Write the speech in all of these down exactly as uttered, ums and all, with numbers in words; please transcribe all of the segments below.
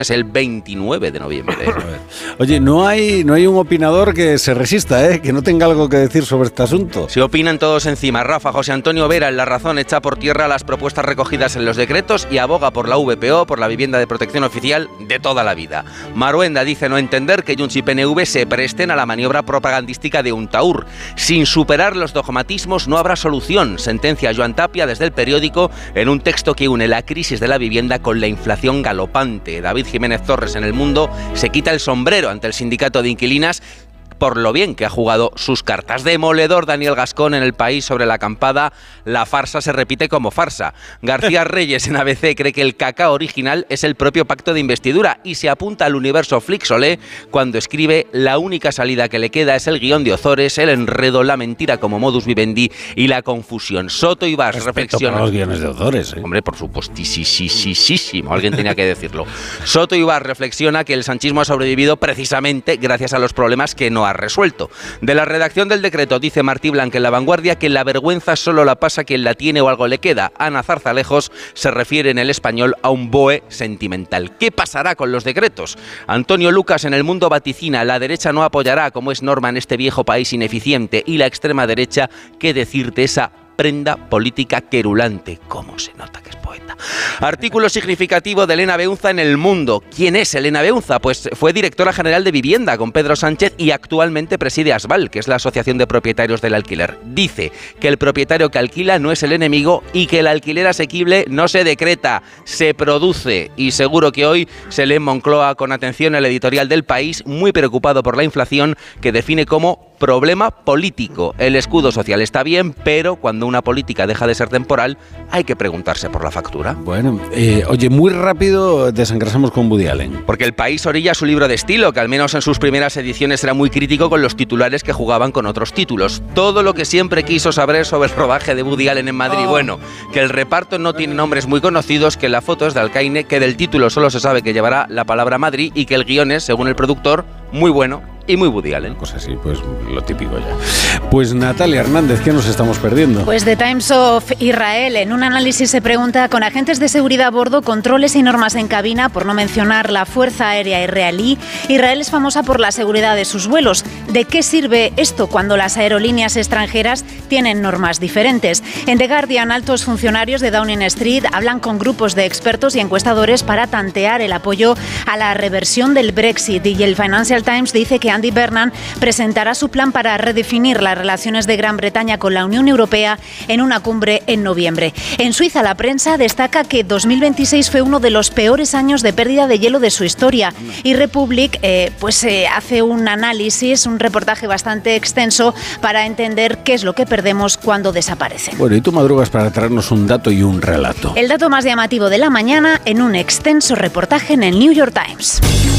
es el veintinueve de noviembre. Oye, no hay, no hay un opinador que se resista, ¿eh? Que no tenga algo que decir sobre este asunto. Se opinan todos encima. Rafa, José Antonio Vera, en La Razón, echa por tierra las propuestas recogidas en los decretos y aboga por la V P O, por la vivienda de protección oficial de toda la vida. Maruenda dice no entender que Junts y P N V se presten a la maniobra propagandística de Untaur. Sin superar los dogmatismos no habrá solución, sentencia Joan Tapia desde El Periódico en un texto que une la crisis de la vivienda con la inflación galopante. David Jiménez Torres en El Mundo se quita el sombrero ante el sindicato de inquilinas por lo bien que ha jugado sus cartas. Demoledor Daniel Gascón en El País sobre la acampada. La farsa se repite como farsa. García Reyes en A B C cree que el cacao original es el propio pacto de investidura y se apunta al universo Flixolé cuando escribe la única salida que le queda es el guión de Ozores, el enredo, la mentira como modus vivendi y la confusión. Soto y Vaz reflexiona. Para los guiones de Ozores, ¿eh? Hombre, por supuestísimo, alguien tenía que decirlo. Soto y Vaz reflexiona que el sanchismo ha sobrevivido precisamente gracias a los problemas que no ha resuelto. De la redacción del decreto dice Martí Blanc en La Vanguardia que la vergüenza solo la pasa quien la tiene o algo le queda. Ana Zarzalejos se refiere en El Español a un B O E sentimental. ¿Qué pasará con los decretos? Antonio Lucas en El Mundo vaticina: la derecha no apoyará, como es norma en este viejo país ineficiente, y la extrema derecha, ¿qué decirte esa prenda política querulante? ¿Cómo se nota que es poeta? Artículo significativo de Elena Beunza en El Mundo. ¿Quién es Elena Beunza? Pues fue directora general de Vivienda con Pedro Sánchez y actualmente preside ASVAL, que es la Asociación de Propietarios del Alquiler. Dice que el propietario que alquila no es el enemigo y que el alquiler asequible no se decreta, se produce. Y seguro que hoy se lee en Moncloa con atención el editorial del País, muy preocupado por la inflación, que define como problema político. El escudo social está bien, pero cuando una política deja de ser temporal, hay que preguntarse por la factura. Bueno, eh, oye, muy rápido desengrasamos con Woody Allen. Porque El País orilla su libro de estilo, que al menos en sus primeras ediciones era muy crítico con los titulares que jugaban con otros títulos. Todo lo que siempre quiso saber sobre el rodaje de Woody Allen en Madrid. Oh. Bueno, que el reparto no tiene nombres muy conocidos, que la foto es de Alcaine, que del título solo se sabe que llevará la palabra Madrid y que el guion es, según el productor, muy bueno y muy Woody Allen. Pues así, pues lo típico ya. Pues Natalia Hernández, ¿qué nos estamos perdiendo? Pues The Times of Israel en un análisis se pregunta: con agentes de seguridad a bordo, controles y normas en cabina, por no mencionar la Fuerza Aérea Israelí, Israel es famosa por la seguridad de sus vuelos. ¿De qué sirve esto cuando las aerolíneas extranjeras tienen normas diferentes? En The Guardian, altos funcionarios de Downing Street hablan con grupos de expertos y encuestadores para tantear el apoyo a la reversión del Brexit, y el Financial Times dice que Andy Burnham presentará su plan para redefinir las relaciones de Gran Bretaña con la Unión Europea en una cumbre en noviembre. En Suiza, la prensa destaca que dos mil veintiséis fue uno de los peores años de pérdida de hielo de su historia, y Republic eh, pues eh, hace un análisis, un reportaje bastante extenso para entender qué es lo que perdemos cuando desaparecen. Bueno, y tú madrugas para traernos un dato y un relato. El dato más llamativo de la mañana en un extenso reportaje en el New York Times.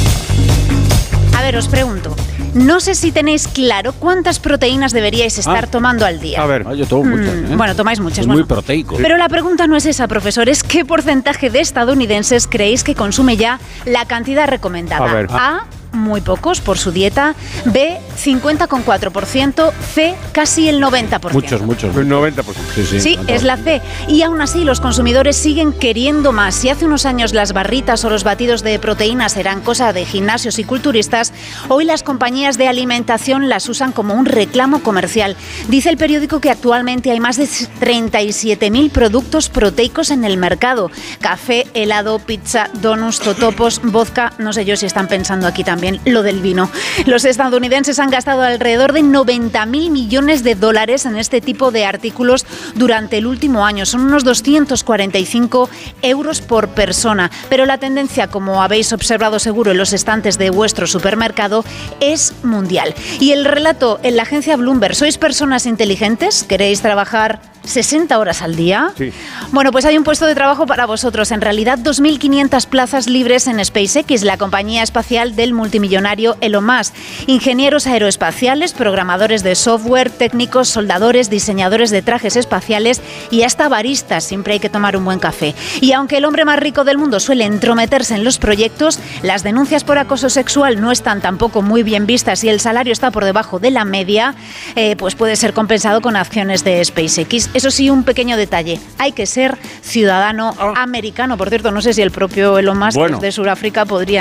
A ver, os pregunto, no sé si tenéis claro cuántas proteínas deberíais estar ah, tomando al día. A ver, ah, yo tomo muchas. ¿eh? Mm, bueno, tomáis muchas. Es bueno. muy proteico. Pero la pregunta no es esa, profesor, es ¿qué porcentaje de estadounidenses creéis que consume ya la cantidad recomendada? A ver. A, muy pocos por su dieta. B, cincuenta coma cuatro por ciento. C, casi el noventa por ciento. Muchos, muchos. El noventa por ciento. Sí, sí. Sí, es la C. Y aún así los consumidores siguen queriendo más. Si hace unos años las barritas o los batidos de proteínas eran cosa de gimnasios y culturistas, hoy las compañías de alimentación las usan como un reclamo comercial. Dice el periódico que actualmente hay más de treinta y siete mil productos proteicos en el mercado. Café, helado, pizza, donuts, totopos, vodka. No sé yo si están pensando aquí también lo del vino. Los estadounidenses han gastado alrededor de noventa mil millones de dólares en este tipo de artículos durante el último año. Son unos doscientos cuarenta y cinco euros por persona. Pero la tendencia, como habéis observado seguro en los estantes de vuestro supermercado, es mundial. Y el relato en la agencia Bloomberg: ¿sois personas inteligentes? ¿Queréis trabajar sesenta horas al día? Sí. Bueno, pues hay un puesto de trabajo para vosotros. En realidad, dos mil quinientas plazas libres en SpaceX, la compañía espacial del multimillonario Elon Musk. Ingenieros aeroespaciales, programadores de software, técnicos, soldadores, diseñadores de trajes espaciales y hasta baristas. Siempre hay que tomar un buen café. Y aunque el hombre más rico del mundo suele entrometerse en los proyectos, las denuncias por acoso sexual no están tampoco muy bien vistas y el salario está por debajo de la media, eh, pues puede ser compensado con acciones de SpaceX. Eso sí, un pequeño detalle. Hay que ser ciudadano americano. Por cierto, no sé si el propio Elon Musk Bueno. de Sudáfrica podría